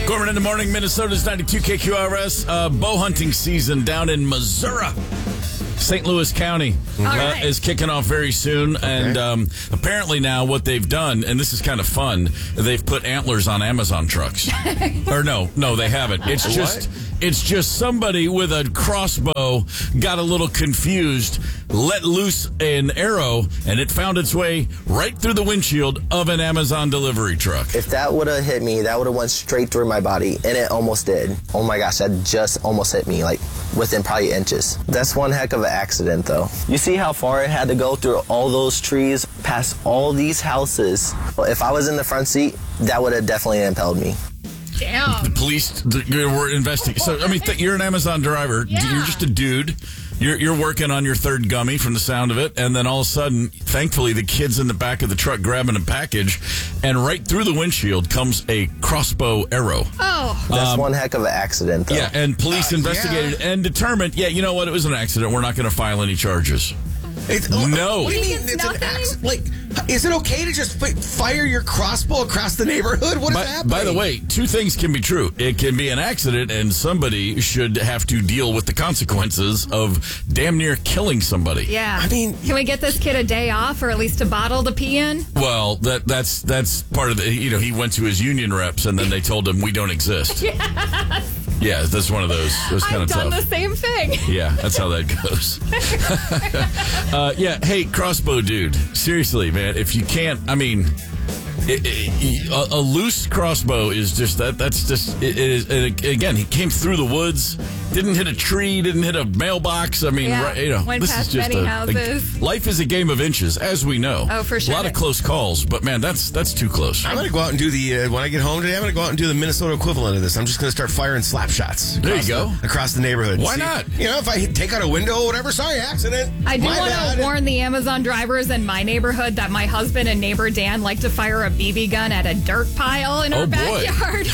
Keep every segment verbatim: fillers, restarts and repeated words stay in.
Gorman in the morning, Minnesota's ninety-two K Q R S. Uh, bow hunting season down in Missouri. Saint Louis County uh, right. is kicking off very soon. Okay. And um, apparently now what they've done, and this is kind of fun, they've put antlers on Amazon trucks. Or no, no, they haven't. It's What? just... It's just somebody with a crossbow got a little confused, let loose an arrow, and it found its way right through the windshield of an Amazon delivery truck. If that would have hit me, that would have went straight through my body, and it almost did. Oh my gosh, that just almost hit me, like within probably inches. That's one heck of an accident, though. You see how far it had to go through all those trees, past all these houses. Well, if I was in the front seat, that would have definitely impelled me. Damn. The police were investigating. So, I mean, th- you're an Amazon driver. Yeah. You're just a dude. You're, you're working on your third gummy from the sound of it. And then all of a sudden, thankfully, the kid's in the back of the truck grabbing a package. And right through the windshield comes a crossbow arrow. Oh. That's Um, one heck of an accident, though. Yeah, and police Uh, investigated yeah. and determined, yeah, you know what? It was an accident. We're not going to file any charges. It's, No. What do you mean It's it's an nothing? accident? Like, is it okay to just fi- fire your crossbow across the neighborhood? What is By, happening? by the way, two things can be true. It can be an accident, and somebody should have to deal with the consequences of damn near killing somebody. Yeah. I mean- can we get this kid a day off or at least a bottle to pee in? Well, that that's that's part of the. You know, he went to his union reps, and then they told him we don't exist. Yeah, that's one of those. It was kind I've of done tough. the same thing. Yeah, that's how that goes. uh, yeah, hey, crossbow dude. Seriously, man, if you can't, I mean, it, it, a, a loose crossbow is just that. That's just it, it is. And again, he came through the woods, didn't hit a tree, didn't hit a mailbox. I mean, Yeah, right, you know, went this past is just many a, houses. a life is a game of inches, as we know. Oh, for sure. A lot of close calls, but man, that's that's too close. I'm going to go out and do the, uh, when I get home today, I'm going to go out and do the Minnesota equivalent of this. I'm just going to start firing slap shots. There you across go. the- across the neighborhood. Why See, not? You know, if I take out a window or whatever, sorry, accident. I do My want bad. to warn the Amazon drivers in my neighborhood that my husband and neighbor Dan like to fire a B B gun at a dirt pile in Oh, our boy. backyard.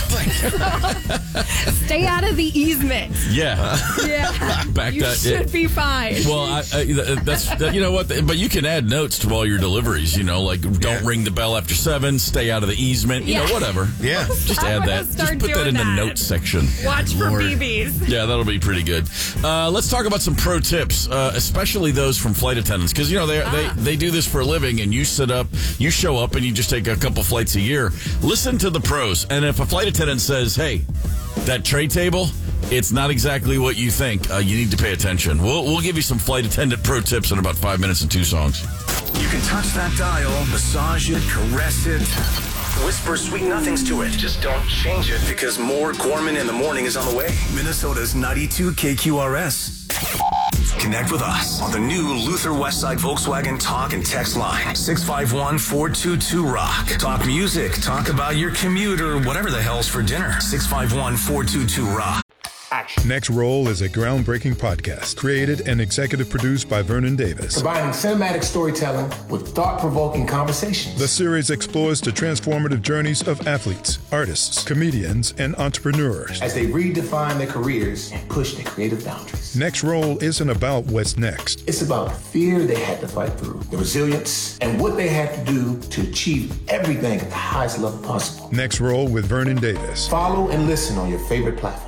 So, stay out of the easement. Yeah. Yeah. Back you that- should be fine. Well, I, I, that's that, you know what, but you can add notes to all your deliveries. You know, like don't Yeah. ring the bell after seven, stay out of the easement. You Yeah. know, whatever. Yeah. Just I'm add gonna that. Just start put that doing in the that. notes section. Watch for Lord. B Bs. Yeah, that'll be pretty good. Uh, let's talk about some pro tips, uh, especially those from flight attendants, because you know they Ah. they they do this for a living, and you sit up, you show up, and you just take a couple flights a year. Listen to the pros, and if a flight attendant says, "Hey, that tray table." It's not exactly what you think. Uh, you need to pay attention. We'll we'll give you some flight attendant pro tips in about five minutes and two songs. You can touch that dial, massage it, caress it, whisper sweet nothings to it. Just don't change it because more Gorman in the morning is on the way. Minnesota's ninety-two K Q R S. Connect with us on the new Luther Westside Volkswagen talk and text line. six five one, four two two, rock. Talk music, talk about your commute or whatever the hell's for dinner. six five one, four two two, rock. Next Roll is a groundbreaking podcast created and executive produced by Vernon Davis. Combining cinematic storytelling with thought-provoking conversations. The series explores the transformative journeys of athletes, artists, comedians, and entrepreneurs. As they redefine their careers and push their creative boundaries. Next Roll isn't about what's next. It's about the fear they had to fight through, the resilience, and what they had to do to achieve everything at the highest level possible. Next Roll with Vernon Davis. Follow and listen on your favorite platform.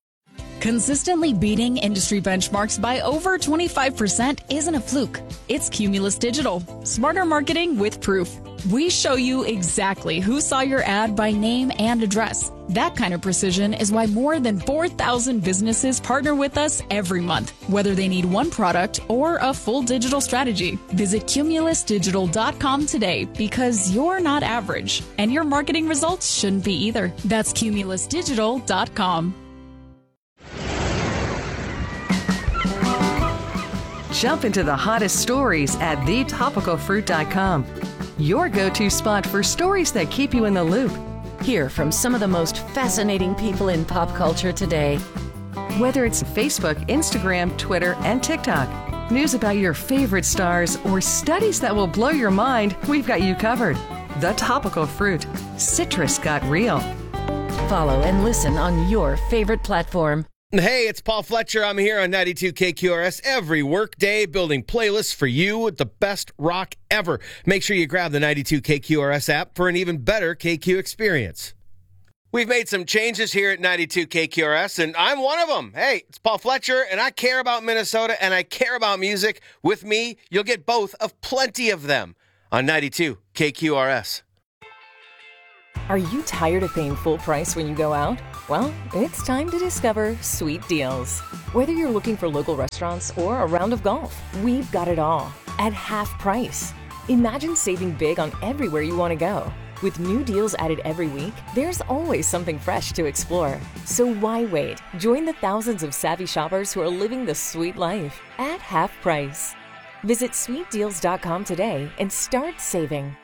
Consistently beating industry benchmarks by over twenty-five percent isn't a fluke. It's Cumulus Digital. Smarter marketing with proof. We show you exactly who saw your ad by name and address. That kind of precision is why more than four thousand businesses partner with us every month, whether they need one product or a full digital strategy. Visit cumulus digital dot com today because you're not average, and your marketing results shouldn't be either. That's cumulus digital dot com. Jump into the hottest stories at the topical fruit dot com. Your go-to spot for stories that keep you in the loop. Hear from some of the most fascinating people in pop culture today. Whether it's Facebook, Instagram, Twitter, and TikTok, news about your favorite stars, or studies that will blow your mind, we've got you covered. The Topical Fruit. Citrus got real. Follow and listen on your favorite platform. Hey, it's Paul Fletcher. I'm here on ninety-two K Q R S every workday building playlists for you with the best rock ever. Make sure you grab the ninety-two K Q R S app for an even better K Q experience. We've made some changes here at ninety-two K Q R S, and I'm one of them. Hey, it's Paul Fletcher, and I care about Minnesota, and I care about music. With me, you'll get both of plenty of them on ninety-two K Q R S. Are you tired of paying full price when you go out? Well, it's time to discover Sweet Deals. Whether you're looking for local restaurants or a round of golf, we've got it all at half price. Imagine saving big on everywhere you want to go. With new deals added every week, there's always something fresh to explore. So why wait? Join the thousands of savvy shoppers who are living the sweet life at half price. Visit sweet deals dot com today and start saving.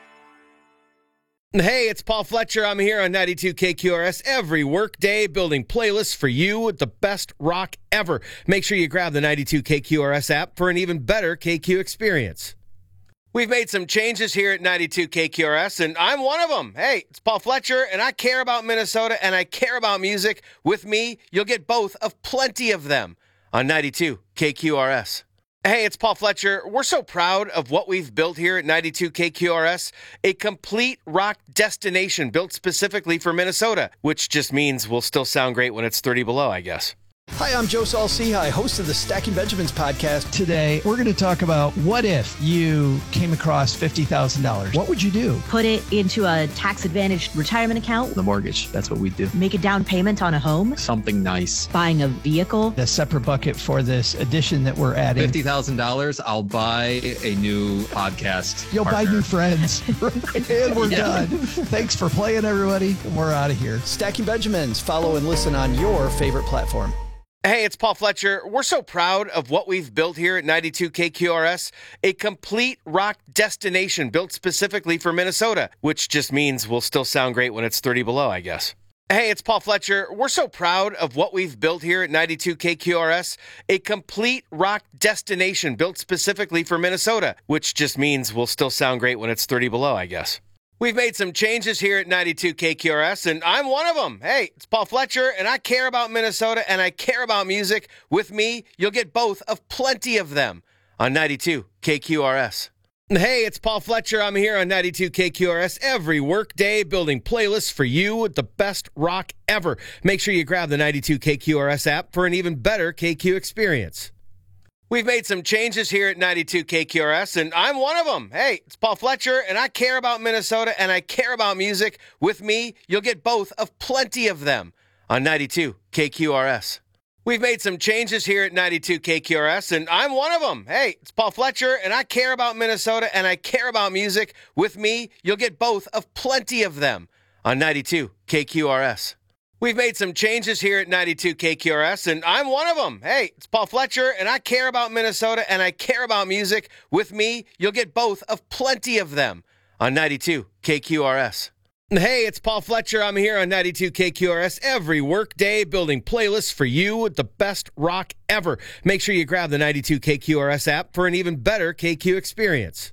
Hey, it's Paul Fletcher. I'm here on ninety-two K Q R S every workday building playlists for you with the best rock ever. Make sure you grab the ninety-two K Q R S app for an even better K Q experience. We've made some changes here at ninety-two K Q R S, and I'm one of them. Hey, it's Paul Fletcher, and I care about Minnesota, and I care about music. With me, you'll get both of plenty of them on ninety-two K Q R S. Hey, it's Paul Fletcher. We're so proud of what we've built here at ninety-two K Q R S, a complete rock destination built specifically for Minnesota, which just means we'll still sound great when it's thirty below, I guess. Hi, I'm Joe Saul-Sehy, host of the Stacking Benjamins podcast. Today, we're going to talk about what if you came across fifty thousand dollars. What would you do? Put it into a tax-advantaged retirement account. The mortgage, that's what we do. Make a down payment on a home. Something nice. Buying a vehicle. A separate bucket for this addition that we're adding. fifty thousand dollars, I'll buy a new podcast You'll partner. buy new friends. And we're Yeah. done. Thanks for playing, everybody. We're out of here. Stacking Benjamins. Follow and listen on your favorite platform. Hey, it's Paul Fletcher. We're so proud of what we've built here at ninety-two K Q R S, a complete rock destination built specifically for Minnesota, which just means we'll still sound great when it's thirty below, I guess. Hey, it's Paul Fletcher. We're so proud of what we've built here at ninety-two K Q R S, a complete rock destination built specifically for Minnesota, which just means we'll still sound great when it's thirty below, I guess. We've made some changes here at ninety-two K Q R S, and I'm one of them. Hey, it's Paul Fletcher, and I care about Minnesota, and I care about music. With me, you'll get both of plenty of them on ninety-two K Q R S. Hey, it's Paul Fletcher. I'm here on ninety-two K Q R S every workday building playlists for you with the best rock ever. Make sure you grab the ninety-two K Q R S app for an even better K Q experience. We've made some changes here at ninety-two K Q R S, and I'm one of them. Hey, it's Paul Fletcher, and I care about Minnesota, and I care about music. With me, you'll get both of plenty of them on ninety-two K Q R S. We've made some changes here at ninety-two K Q R S, and I'm one of them. Hey, it's Paul Fletcher, and I care about Minnesota, and I care about music. With me, you'll get both of plenty of them on ninety-two K Q R S. We've made some changes here at ninety-two K Q R S, and I'm one of them. Hey, it's Paul Fletcher, and I care about Minnesota, and I care about music. With me, you'll get both of plenty of them on ninety-two K Q R S. Hey, it's Paul Fletcher. I'm here on ninety-two K Q R S every workday building playlists for you with the best rock ever. Make sure you grab the ninety-two K Q R S app for an even better K Q experience.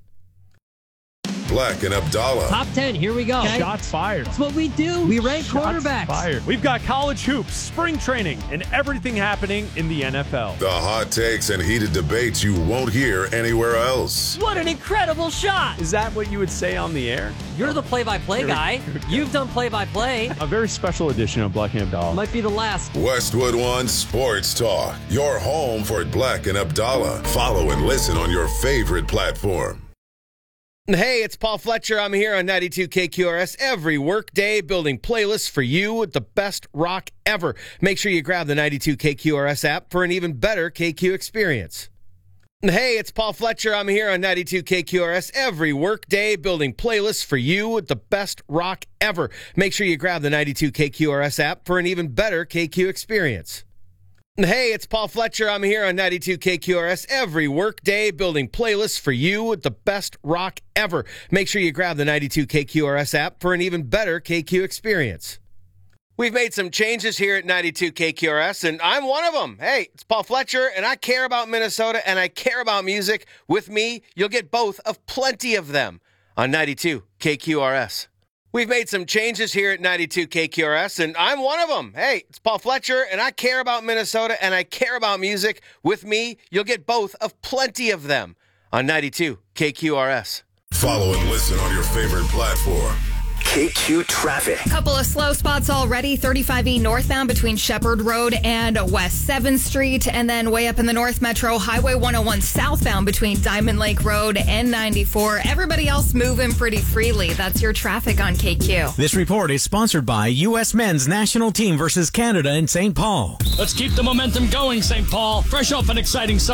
Black and Abdallah. Top ten, here we go. Okay. Shots fired. That's what we do. We rank Shots quarterbacks. fired. We've got college hoops, spring training, and everything happening in the N F L. The hot takes and heated debates you won't hear anywhere else. What an incredible shot. Is that what you would say on the air? You're the play-by-play guy. You've done play-by-play. A very special edition of Black and Abdallah. Might be the last. Westwood One Sports Talk. Your home for Black and Abdallah. Follow and listen on your favorite platform. Hey, it's Paul Fletcher. I'm here on ninety-two K Q R S every workday building playlists for you with the best rock ever. Make sure you grab the ninety-two K Q R S app for an even better K Q experience. Hey, it's Paul Fletcher. I'm here on ninety-two K Q R S every workday building playlists for you with the best rock ever. Make sure you grab the ninety-two K Q R S app for an even better K Q experience. Hey, it's Paul Fletcher. I'm here on ninety-two K Q R S every workday building playlists for you with the best rock ever. Make sure you grab the ninety-two K Q R S app for an even better K Q experience. We've made some changes here at ninety-two K Q R S, and I'm one of them. Hey, it's Paul Fletcher, and I care about Minnesota, and I care about music. With me, you'll get both of plenty of them on ninety-two K Q R S. We've made some changes here at ninety-two K Q R S, and I'm one of them. Hey, it's Paul Fletcher, and I care about Minnesota, and I care about music. With me, you'll get both of plenty of them on ninety-two K Q R S. Follow and listen on your favorite platform. K Q traffic. Couple of slow spots already. thirty-five E northbound between Shepherd Road and West seventh Street. And then way up in the North Metro, Highway one oh one southbound between Diamond Lake Road and ninety-four. Everybody else moving pretty freely. That's your traffic on K Q. This report is sponsored by U S Men's National Team versus Canada in Saint Paul. Let's keep the momentum going, Saint Paul. Fresh off an exciting summer.